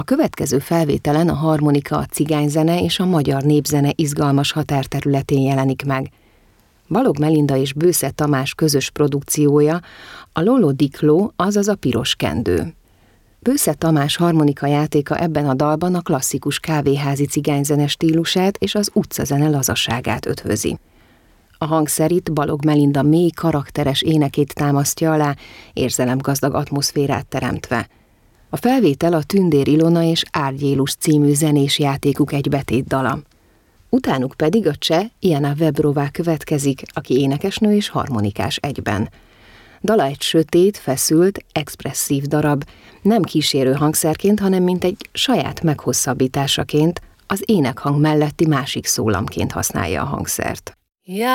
A következő felvételen a harmonika a cigányzene és a magyar népzene izgalmas határterületén jelenik meg. Balogh Melinda és Bősze Tamás közös produkciója a Lolo Dikló, azaz a Piros Kendő. Bősze Tamás harmonika játéka ebben a dalban a klasszikus kávéházi cigányzene stílusát és az utcazene lazaságát ötvözi. A hangszer itt Balogh Melinda mély karakteres énekét támasztja alá, érzelemgazdag atmoszférát teremtve. A felvétel a Tündér Ilona és Árgyélus című zenés játékuk egybetét dala. Utánuk pedig a cseh Jana Webrová következik, aki énekesnő és harmonikás egyben. Dala egy sötét, feszült, expresszív darab, nem kísérő hangszerként, hanem mint egy saját meghosszabbításaként, az énekhang melletti másik szólamként használja a hangszert.